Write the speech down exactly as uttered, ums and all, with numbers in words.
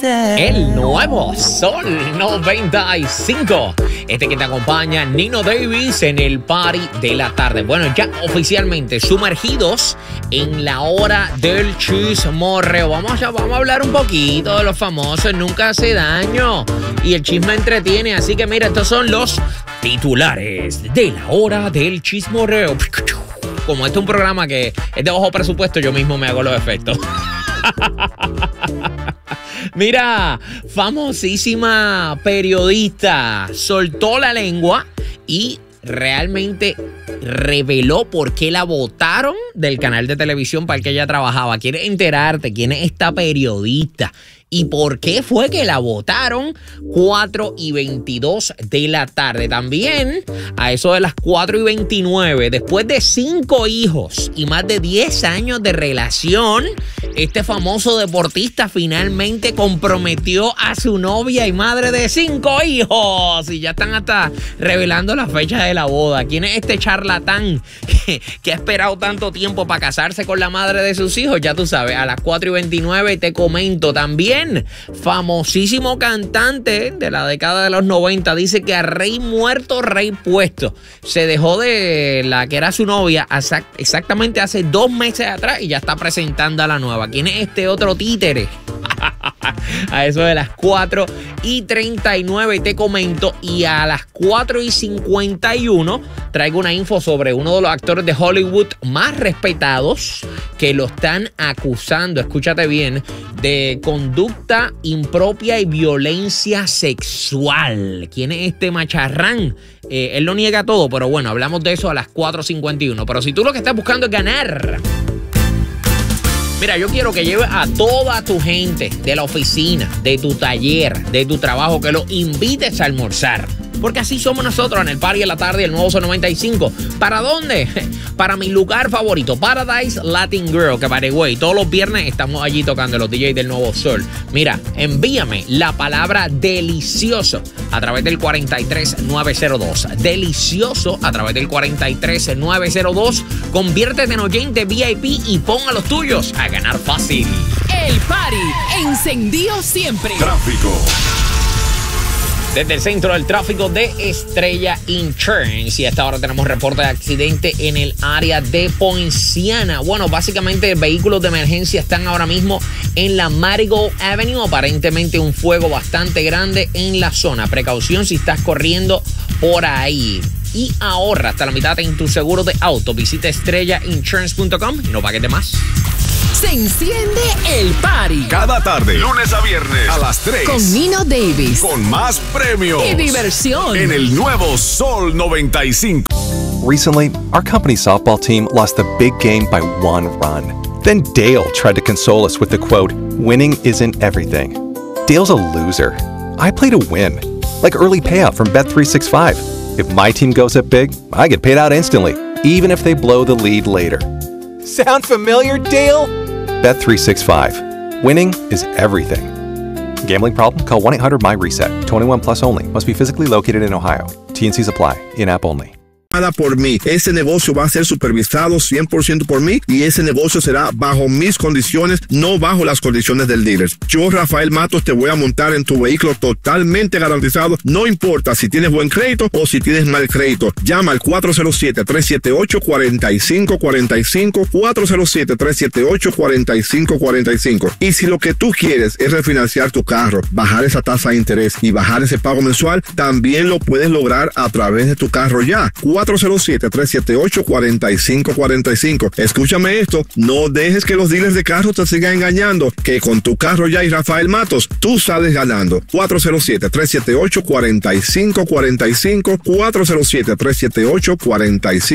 El nuevo Sol noventa y cinco. Este que te acompaña, Nino Davis, en el party de la tarde. Bueno, ya oficialmente sumergidos en la hora del chismorreo. Vamos a, vamos a hablar un poquito de los famosos. Nunca hace daño y el chisme entretiene. Así que mira, estos son los titulares de la hora del chismorreo. Como este es un programa que es de bajo presupuesto, yo mismo me hago los efectos. Mira, famosísima periodista soltó la lengua y realmente reveló por qué la votaron del canal de televisión para el que ella trabajaba. ¿Quieres enterarte quién es esta periodista y por qué fue que la votaron? cuatro y veintidós de la tarde. También a eso de las cuatro y veintinueve, después de cinco hijos y más de diez años de relación, este famoso deportista finalmente comprometió a su novia y madre de cinco hijos. Y ya están hasta revelando la fecha de la boda. ¿Quién es este charlatán que, que ha esperado tanto tiempo para casarse con la madre de sus hijos? Ya tú sabes, a las cuatro y veintinueve te comento. También, famosísimo cantante de la década de los noventa, dice que a rey muerto, rey puesto. Se dejó de la que era su novia exactamente hace dos meses atrás y ya está presentando a la nueva. ¿Quién es este otro títere? A eso de las cuatro y treinta y nueve te comento, y a las cuatro y cincuenta y uno traigo una info sobre uno de los actores de Hollywood más respetados que lo están acusando, escúchate bien, de conducta impropia y violencia sexual. ¿Quién es este macharrán? Eh, él lo niega todo, pero bueno, hablamos de eso a las cuatro cincuenta y uno. Pero si tú lo que estás buscando es ganar, mira, yo quiero que lleves a toda tu gente de la oficina, de tu taller, de tu trabajo, que los invites a almorzar. Porque así somos nosotros en el party de la tarde, el nuevo Sol noventa y cinco. ¿Para dónde? Para mi lugar favorito, Paradise Latin Girl, que by the way, todos los viernes estamos allí tocando los D Js del Nuevo Sol. Mira, envíame la palabra delicioso a través del cuarenta y tres nueve cero dos. Delicioso a través del cuarenta y tres nueve cero dos. Conviértete en oyente V I P y pon a los tuyos a ganar fácil. El party encendido siempre. Tráfico. Desde el centro del tráfico de Estrella Insurance. Y hasta ahora tenemos reporte de accidente en el área de Poinciana. Bueno, básicamente vehículos de emergencia están ahora mismo en la Marigold Avenue. Aparentemente un fuego bastante grande en la zona. Precaución si estás corriendo por ahí. Y ahorra hasta la mitad en tu seguro de auto. Visita estrella insurance punto com y no pagues de más. Se enciende el party. Cada tarde, lunes a viernes, a las tres. Con Nino Davis. Con más premios. Y diversión. En el nuevo Sol noventa y cinco. Recently, our company's softball team lost the big game by one run. Then Dale tried to console us with the quote, "Winning isn't everything." Dale's a loser. I play to win. Like early payout from Bet three sixty-five. If my team goes up big, I get paid out instantly, even if they blow the lead later. Sound familiar, Dale? Bet three sixty-five. Winning is everything. Gambling problem? Call one eight hundred M Y reset. twenty-one plus only. Must be physically located in Ohio. T and Cs apply. In-app only. Por mí. Ese negocio va a ser supervisado cien por ciento por mí y ese negocio será bajo mis condiciones, no bajo las condiciones del dealer. Yo, Rafael Matos, te voy a montar en tu vehículo totalmente garantizado. No importa si tienes buen crédito o si tienes mal crédito. Llama al cuatro cero siete, tres siete ocho, cuatro cinco cuatro cinco, cuatro cero siete, tres siete ocho, cuatro cinco cuatro cinco. Y si lo que tú quieres es refinanciar tu carro, bajar esa tasa de interés y bajar ese pago mensual, también lo puedes lograr a través de tu carro ya. cuatro cero siete, tres siete ocho, cuatro cinco cuatro cinco. Escúchame esto, no dejes que los dealers de carros te sigan engañando, que con tu carro ya y Rafael Matos, tú sales ganando. cuatro cero siete, tres siete ocho, cuatro cinco cuatro cinco, cuatro cero siete, tres siete ocho, cuatro cinco